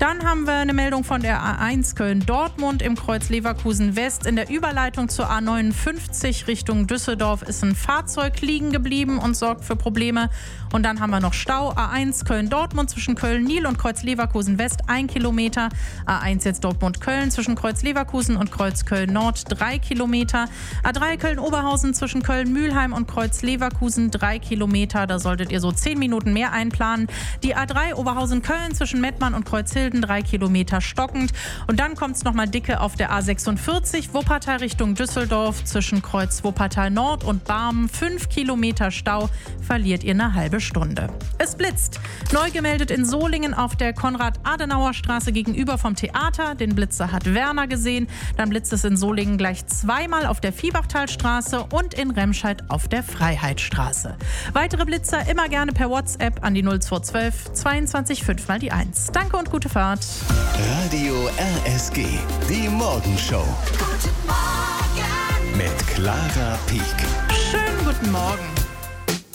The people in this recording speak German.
Dann haben wir eine Meldung von der A1 Köln-Dortmund im Kreuz Leverkusen West. In der Überleitung zur A59 Richtung Düsseldorf ist ein Fahrzeug liegen geblieben und sorgt für Probleme. Und dann haben wir noch Stau. A1 Köln-Dortmund zwischen Köln-Nil und Kreuz Leverkusen West 1 Kilometer. A1 jetzt Dortmund-Köln zwischen Kreuz Leverkusen und Kreuz Köln-Nord 3 Kilometer. A3 Köln-Oberhausen zwischen Köln-Mühlheim und Kreuz Leverkusen 3 Kilometer. Da solltet ihr so 10 Minuten mehr einplanen. Die A3 Oberhausen-Köln zwischen Mettmann und Kreuzhilden 3 Kilometer stockend. Und dann kommt es nochmal dicke auf der A46 Wuppertal Richtung Düsseldorf zwischen Kreuz Wuppertal Nord und Barmen 5 Kilometer Stau. Verliert ihr eine halbe Stunde. Es blitzt. Neu gemeldet in Solingen auf der Konrad-Adenauer-Straße gegenüber vom Theater. Den Blitzer hat Werner gesehen. Dann blitzt es in Solingen gleich zweimal auf der Viehbachtalstraße und in Remscheid auf der Freiheitsstraße. Weitere Blitzer immer gerne per WhatsApp an die 0212 22 5 mal die 1. Danke und gute Fahrt. Radio RSG, die Morgenshow. Guten Morgen. Mit Clara Pieck. Schönen guten Morgen.